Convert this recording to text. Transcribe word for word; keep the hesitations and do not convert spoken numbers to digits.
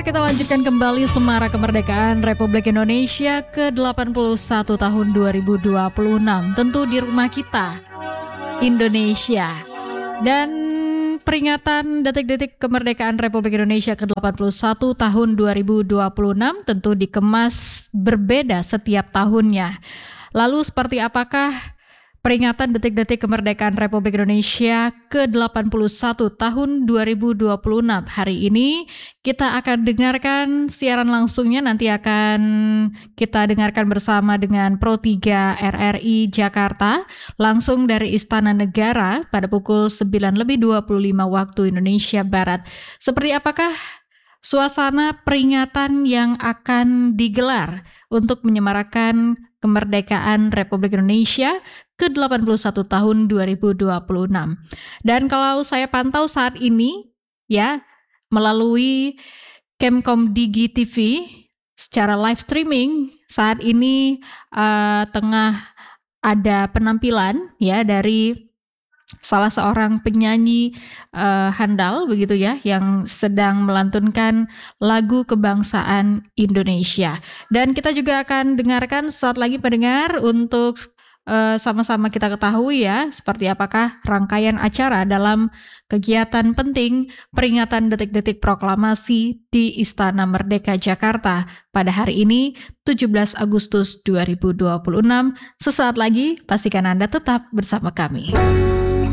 kita lanjutkan kembali Semarak Kemerdekaan Republik Indonesia ke delapan puluh satu tahun dua ribu dua puluh enam. Tentu di rumah kita, Indonesia. Dan peringatan detik-detik kemerdekaan Republik Indonesia ke delapan puluh satu tahun dua ribu dua puluh enam tentu dikemas berbeda setiap tahunnya. Lalu seperti apakah peringatan detik-detik kemerdekaan Republik Indonesia ke delapan puluh satu tahun dua ribu dua puluh enam. Hari ini kita akan dengarkan siaran langsungnya, nanti akan kita dengarkan bersama dengan Pro tiga R R I Jakarta langsung dari Istana Negara pada pukul sembilan lebih dua puluh lima waktu Indonesia Barat. Seperti apakah suasana peringatan yang akan digelar untuk menyemarakan kemerdekaan Republik Indonesia ke delapan puluh satu tahun dua ribu dua puluh enam. Dan kalau saya pantau saat ini ya melalui Kemkom Digi T V secara live streaming, saat ini uh, tengah ada penampilan ya dari salah seorang penyanyi uh, handal begitu ya yang sedang melantunkan lagu kebangsaan Indonesia. Dan kita juga akan dengarkan saat lagi pendengar untuk uh, sama-sama kita ketahui ya seperti apakah rangkaian acara dalam kegiatan penting peringatan detik-detik proklamasi di Istana Merdeka Jakarta pada hari ini tujuh belas Agustus dua ribu dua puluh enam. Sesaat lagi pastikan Anda tetap bersama kami.